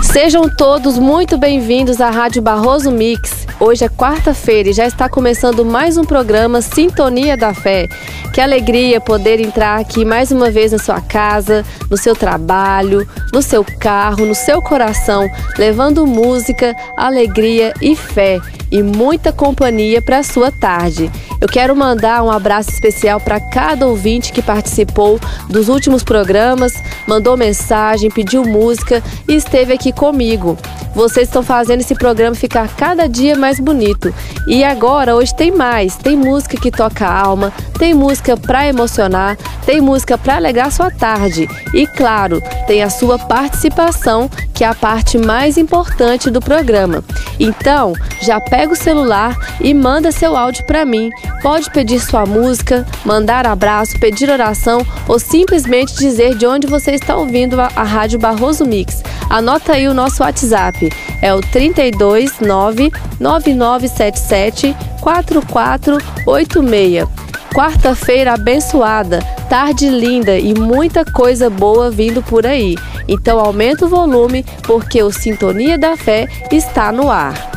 Sejam todos muito bem-vindos à Rádio Barroso Mix. Hoje é quarta-feira e já está começando mais um programa Sintonia da Fé. Que alegria poder entrar aqui mais uma vez na sua casa, no seu trabalho, no seu carro, no seu coração, levando música, alegria e fé e muita companhia para a sua tarde. Eu quero mandar um abraço especial para cada ouvinte que participou dos últimos programas, mandou mensagem, pediu música e esteve aqui comigo. Vocês estão fazendo esse programa ficar cada dia mais bonito. E agora, hoje tem mais. Tem música que toca a alma, tem música para emocionar, tem música para alegrar sua tarde. E claro, tem a sua participação, que é a parte mais importante do programa. Então, já pega o celular e manda seu áudio para mim. Pode pedir sua música, mandar abraço, pedir oração ou simplesmente dizer de onde você está ouvindo a Rádio Barroso Mix. Anota aí o nosso WhatsApp, é o 329-9977-4486. Quarta-feira abençoada, tarde linda e muita coisa boa vindo por aí. Então aumenta o volume porque o Sintonia da Fé está no ar.